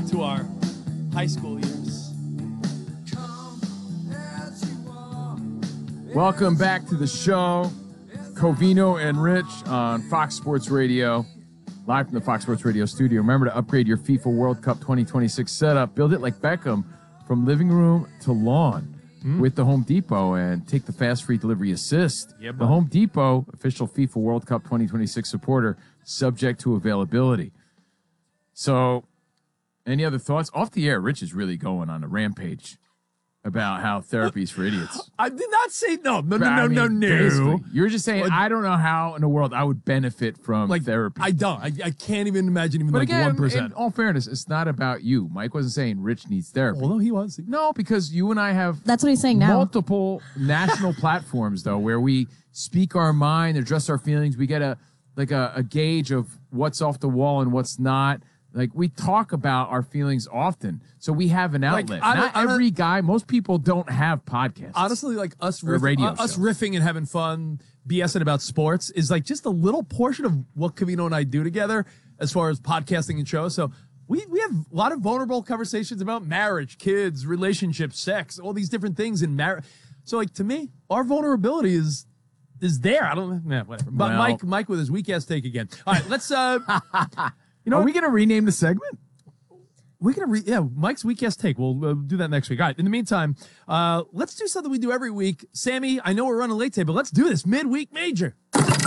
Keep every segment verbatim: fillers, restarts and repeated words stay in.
back to our high school years. Welcome back to the show. Covino and Rich on Fox Sports Radio, live from the Fox Sports Radio studio. Remember to upgrade your FIFA World Cup twenty twenty-six setup. Build it like Beckham from living room to lawn mm. with the Home Depot and take the fast free delivery assist. Yeah, the Home Depot, official FIFA World Cup twenty twenty-six supporter, subject to availability. So, any other thoughts? Off the air, Rich is really going on a rampage about how therapy is for idiots. I did not say no, no, no, I no, mean, no, no. You're just saying, Well, I don't know how in the world I would benefit from like therapy. I don't. I, I can't even imagine even but like again, one percent. in all fairness, it's not about you. Mike wasn't saying Rich needs therapy. Although he was. No, because you and I have That's what he's saying now. multiple national platforms, though, where we speak our mind, address our feelings. We get a like a, a gauge of what's off the wall and what's not. Like, we talk about our feelings often, so we have an outlet. Like, I Not don't- I every guy, most people don't have podcasts. Honestly, like us, Or riff, radio uh, us show. riffing and having fun, BSing about sports is like just a little portion of what Covino and I do together as far as podcasting and shows. So we, we have a lot of vulnerable conversations about marriage, kids, relationships, sex, all these different things in marriage. So like to me, our vulnerability is is there. I don't know, whatever. But Well- Mike, Mike with his weak ass take again. All right, let's. uh You know, Are what? we going to rename the segment? We're gonna re- yeah, Mike's weak ass take. We'll uh, do that next week. All right. In the meantime, uh, let's do something we do every week. Sammy, I know we're running late today, but let's do this midweek major.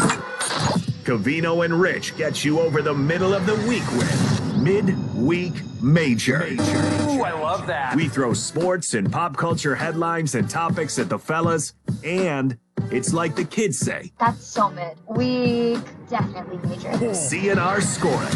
Covino and Rich get you over the middle of the week with Midweek Major. Ooh, I love that. We throw sports and pop culture headlines and topics at the fellas, and it's like the kids say, That's so mid. We definitely major. C N R scoring.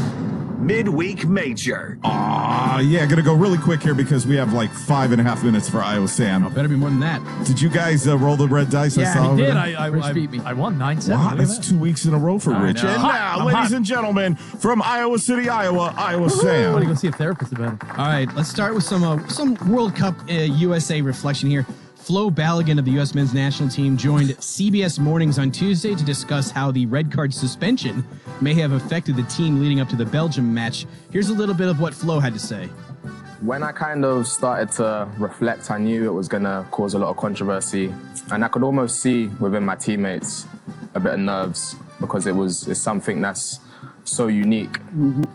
Midweek Major. Ah, yeah, gonna go really quick here because we have like five and a half minutes for Iowa Sam. Better be more than that. Did you guys uh, roll the red dice? I Yeah, saw he over did. there? I I, Rich I, beat me. I won nine seven. Wow, that's two weeks in a row for I Rich. know. And Hot. now, I'm ladies hot. and gentlemen, from Iowa City, Iowa, Iowa I'm gonna Sam. go see a therapist about it. All right, let's start with some uh, some World Cup uh, U S A reflection here. Flo Balogun of the U S men's national team joined C B S Mornings on Tuesday to discuss how the red card suspension may have affected the team leading up to the Belgium match. Here's a little bit of what Flo had to say. When I kind of started to reflect, I knew it was going to cause a lot of controversy. And I could almost see within my teammates a bit of nerves because it was it's something that's so unique.